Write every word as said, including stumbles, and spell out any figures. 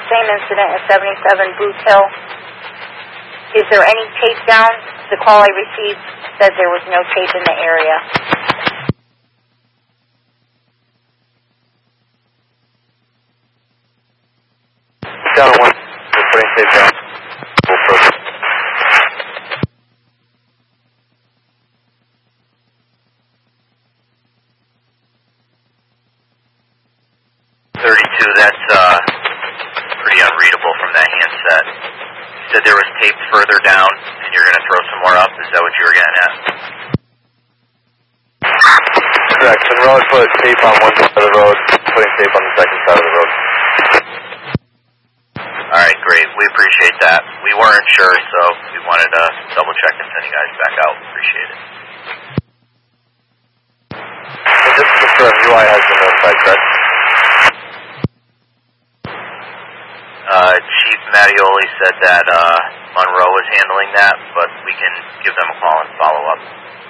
same incident at seventy-seven Booth Hill. Is there any tape down? The call I received said there was no tape in the area. Down one. We're putting tape down. We'll further. thirty-two, that's uh, pretty unreadable from that handset. You said there was tape further down, and you're going to throw some more up? Is that what you were getting at? Correct. Monroe had put tape on one side of the road, putting tape on the second side of the road. All right, great. We appreciate that. We weren't sure, so we wanted to double check and send you guys back out. Appreciate it. And just to confirm, U I has been notified, correct? Uh, Chief Mattioli said that uh, Monroe was handling that, but we can give them a call and follow up.